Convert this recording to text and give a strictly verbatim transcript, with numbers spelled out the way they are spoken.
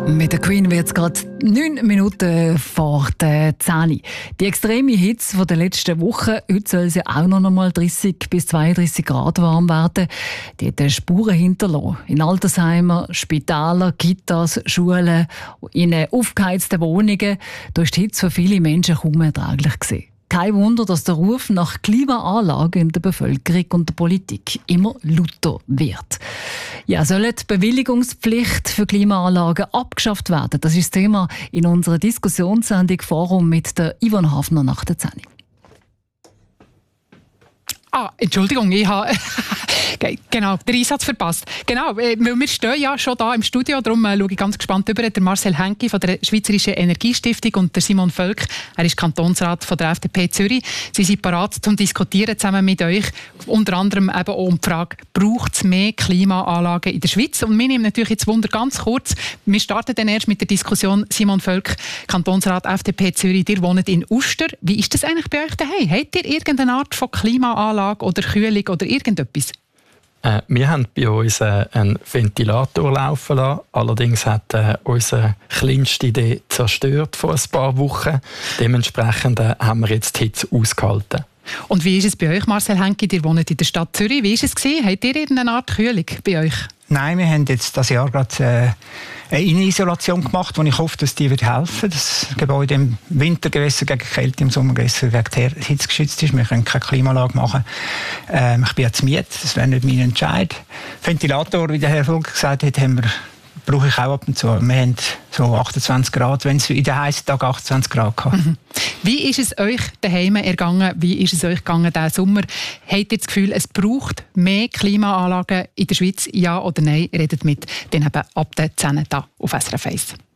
Mit der Queen wird es gerade neun Minuten vor der zehn. Die extreme Hitze der letzten Woche, heute soll es ja auch noch einmal dreißig bis zweiunddreißig Grad warm werden, die hat Spuren hinterlassen. In Altersheimen, Spitälern, Kitas, Schulen, in aufgeheizten Wohnungen. Da ist die Hitze für viele Menschen kaum erträglich gewesen. Kein Wunder, dass der Ruf nach Klimaanlagen in der Bevölkerung und der Politik immer lauter wird. Ja, soll die Bewilligungspflicht für Klimaanlagen abgeschafft werden? Das ist das Thema in unserer Diskussionssendung Forum mit der Yvonne Hafner nach der zehn. Ah, Entschuldigung, ich habe genau, den Einsatz verpasst. Genau, weil wir stehen ja schon da im Studio, darum schaue ich ganz gespannt über. Der Marcel Henki von der Schweizerischen Energiestiftung und der Simon Völk, er ist Kantonsrat von der F D P Zürich. Sie sind bereit zum Diskutieren zusammen mit euch, unter anderem eben auch um die Frage, braucht es mehr Klimaanlagen in der Schweiz? Und wir nehmen natürlich jetzt Wunder ganz kurz. Wir starten dann erst mit der Diskussion. Simon Völk, Kantonsrat F D P Zürich, ihr wohnt in Uster. Wie ist das eigentlich bei euch daheim? Habt ihr irgendeine Art von Klimaanlage oder Kühlung oder irgendetwas? Äh, wir haben bei uns äh, einen Ventilator laufen lassen. Allerdings hat äh, unsere kleinste Idee zerstört vor ein paar Wochen. Dementsprechend äh, haben wir jetzt die Hitze ausgehalten. Und wie ist es bei euch, Marcel Henki? Ihr wohnt in der Stadt Zürich. Wie ist es gewesen? Habt ihr irgendeine Art Kühlung bei euch? Nein, wir haben jetzt das Jahr gerade äh, eine Innenisolation gemacht, wo ich hoffe, dass die wird helfen. Das Gebäude im Wintergewässer gegen Kälte, im Sommergewässer gegen Hitze geschützt ist. Wir können keine Klimaanlage machen. Ähm, ich bin jetzt Miet, das wäre nicht mein Entscheid. Ventilator, wie der Herr Völk gesagt hat, haben wir, brauche ich auch ab und zu. Wir haben so achtundzwanzig Grad, wenn es in den heißen Tagen achtundzwanzig Grad gehabt. Mhm. Wie ist es euch daheim ergangen? Wie ist es euch gegangen diesen Sommer? Habt ihr das Gefühl, es braucht mehr Klimaanlagen in der Schweiz? Ja oder nein? Redet mit den eben ab der zehn hier auf S R F eins.